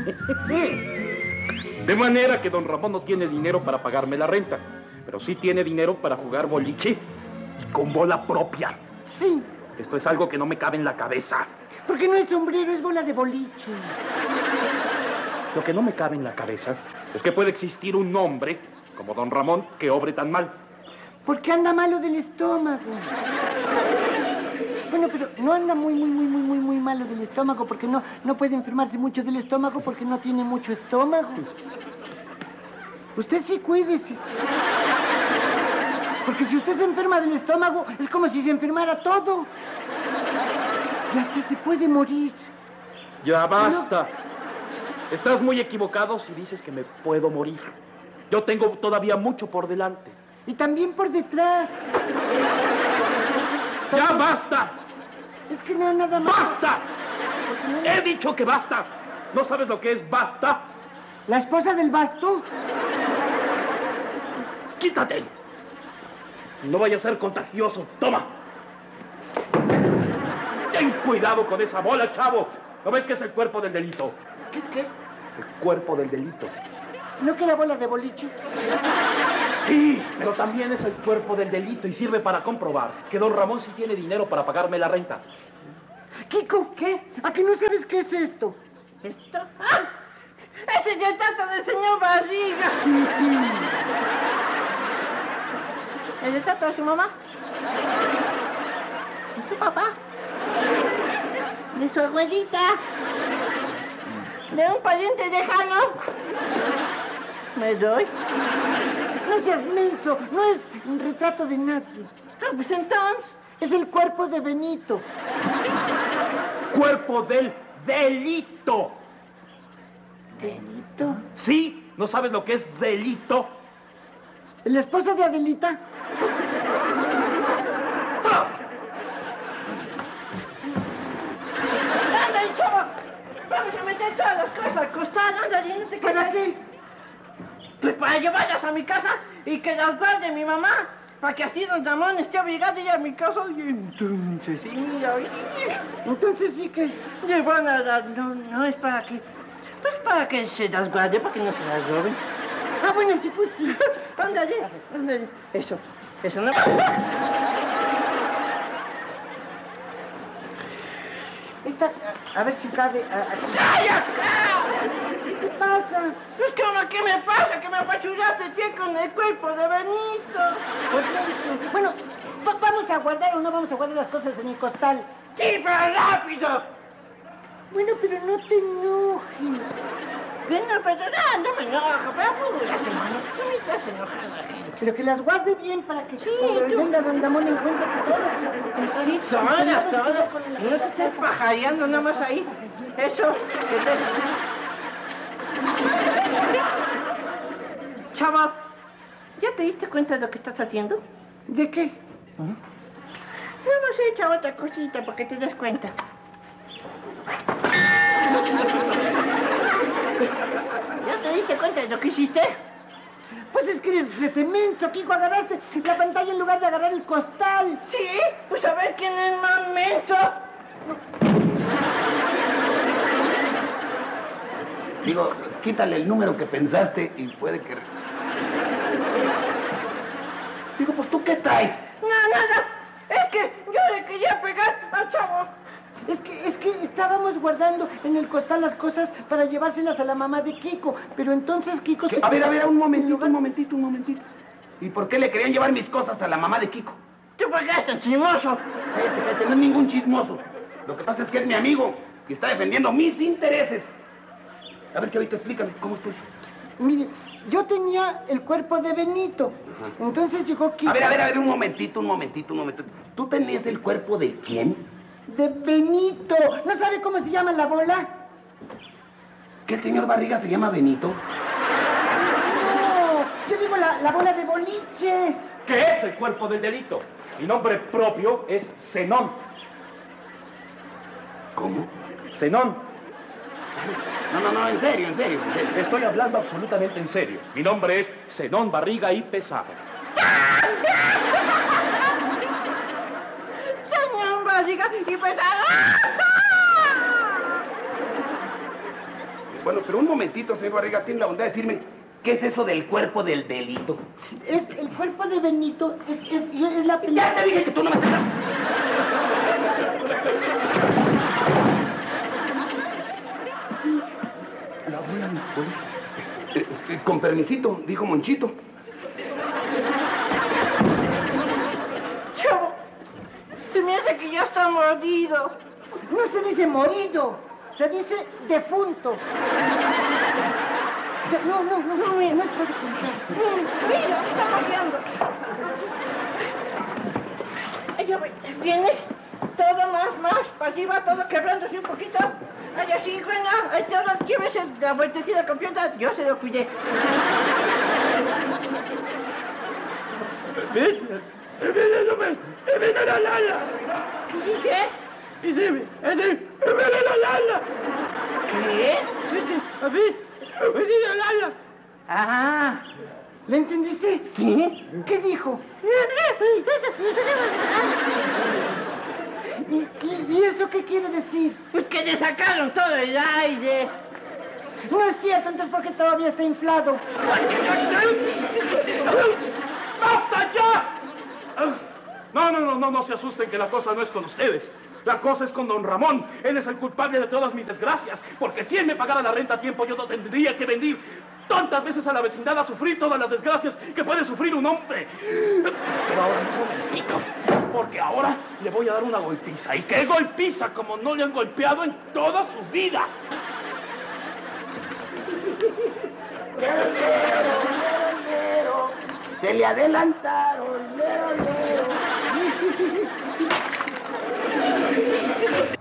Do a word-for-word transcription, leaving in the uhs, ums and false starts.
De manera que don Ramón no tiene dinero para pagarme la renta, pero sí tiene dinero para jugar boliche y con bola propia. Sí. Esto es algo que no me cabe en la cabeza. Porque no es sombrero, es bola de boliche. Lo que no me cabe en la cabeza es que puede existir un hombre como don Ramón que obre tan mal. Porque anda malo del estómago. Bueno, pero no anda muy, muy, muy, muy, muy, muy malo del estómago porque no, no puede enfermarse mucho del estómago porque no tiene mucho estómago. Usted sí cuídese. Porque si usted se enferma del estómago, es como si se enfermara todo. Y hasta se puede morir. Ya basta. No. Estás muy equivocado si dices que me puedo morir. Yo tengo todavía mucho por delante. Y también por detrás. ¡Ya basta! Es que no, nada más. ¡Basta! No... He dicho que basta. ¿No sabes lo que es basta? ¿La esposa del basto? ¡Quítate! No vaya a ser contagioso. ¡Toma! Ten cuidado con esa bola, chavo. ¿No ves que es el cuerpo del delito? ¿Qué es qué? El cuerpo del delito. ¿No que la bola de boliche? Sí, pero también es el cuerpo del delito y sirve para comprobar que don Ramón sí tiene dinero para pagarme la renta. Kiko, ¿qué? ¿A qué no sabes qué es esto? ¿Esto? ¡Ah! ¡Ese es el retrato del señor Barriga! ¿El retrato de su mamá? ¿De su papá? ¿De su abuelita? ¿De un pariente lejano? ¿Me doy? No seas menso, no es un retrato de nadie. Ah, pues entonces... Es el cuerpo de Benito. ¡Cuerpo del delito! ¿Delito? Sí, ¿no sabes lo que es delito? ¿El esposo de Adelita? ¡Ah! ¡Ándale, chavo! Vamos a meter todas las cosas al costado, ándale, no te quedes. ¿Para qué? Pues para llevarlas a mi casa y que las guarde mi mamá, para que así don Ramón esté obligado a ir a mi casa y entonces sí, mira, entonces sí que... Y bueno, no, no es para que... Pues para que se las guarde, para que no se las roben. Ah, bueno, sí, pues sí. Ándale, ándale. Eso, eso no... Esta, a, a ver si cabe... A, a... ¡Calla! ¿Qué te pasa? Pues como, ¿qué me pasa? Que me apachurraste el pie con el cuerpo de Benito. Por dentro. Bueno, va, ¿vamos a guardar o no vamos a guardar las cosas en el costal? ¡Sí, pero rápido! Bueno, pero no te enojes. Bueno, pero no, no me enojo, pero apúrate, mano, que tú me estás enojando a la gente. Pero que las guarde bien para que sí, cuando tú... venga Rondamón en cuenta que todas se las encontrarán. Sí, todas, todas. No te estés pajareando nada más ahí. Eso, que te... Chavo, ¿ya te diste cuenta de lo que estás haciendo? ¿De qué? ¿Mm? Nada más he hecho otra cosita para que te des cuenta. ¿Ya te diste cuenta de lo que hiciste? Pues es que eres retemenso, Kiko. Agarraste la pantalla en lugar de agarrar el costal. ¿Sí? Pues a ver quién es más menso. Digo, quítale el número que pensaste y puede que... Digo, pues, ¿tú qué traes? No, nada. Es que yo le quería pegar al chavo. Es que, es que estábamos guardando en el costal las cosas para llevárselas a la mamá de Kiko. Pero entonces Kiko ¿Qué? se... A ver, a ver, un momentito, lugar... un momentito, un momentito. ¿Y por qué le querían llevar mis cosas a la mamá de Kiko? ¿Tú por qué eres tan chismoso? Cállate, cállate, no es ningún chismoso. Lo que pasa es que es mi amigo y está defendiendo mis intereses. A ver, chavito, explícame, ¿cómo está eso? Mire, yo tenía el cuerpo de Benito. Ajá. Entonces llegó Kiko... A ver, a ver, a ver, un momentito, un momentito, un momentito. ¿Tú tenías el cuerpo de quién? De Benito. ¿No sabe cómo se llama la bola? ¿Qué el señor Barriga se llama Benito? No, yo digo la, la bola de boliche. ¿Qué es el cuerpo del delito? Mi nombre propio es Zenón. ¿Cómo? Zenón. No, no, no, en serio, en serio, en serio. Estoy hablando absolutamente en serio. Mi nombre es Zenón Barriga y Pesado. Zenón Barriga y Pesado. Bueno, pero un momentito, señor Barriga, tiene la bondad de decirme, ¿qué es eso del cuerpo del delito? Es el cuerpo de Benito, es, es, es la película. Ya te dije que tú no me estás... La abuela mi abuela. Eh, eh, con permisito, dijo Monchito. Chavo, se me hace que ya está mordido. No se dice morido, se dice defunto. No, no, no, no, no está defunto. Mira, me está moqueando. Ay, viene todo más, más, para arriba, todo quebrándose un poquito. Ay, así, bueno, ahí todo, llévese la vueltecita completa, yo se lo cuidé. ¿Ves? ¡Viene la Lala! ¿Qué dice? Dice, ¡viene la Lala! ¿Qué? Dice, a ver, ¡viene la Lala! Ah, ¿Le entendiste? ¿sí? ¿Qué dijo? ¿Y, y, ¿Y eso qué quiere decir? Pues que le sacaron todo el aire. No es cierto, entonces ¿por qué todavía está inflado? ¡Basta ya! No, no, no, no, no se asusten que la cosa no es con ustedes. La cosa es con don Ramón. Él es el culpable de todas mis desgracias. Porque si él me pagara la renta a tiempo, yo no tendría que venir tantas veces a la vecindad a sufrir todas las desgracias que puede sufrir un hombre. Pero ahora mismo me les quito. Porque ahora le voy a dar una golpiza. ¿Y qué golpiza? Como no le han golpeado en toda su vida. Lero, lero, lero, lero. Se le adelantaron, lero, lero.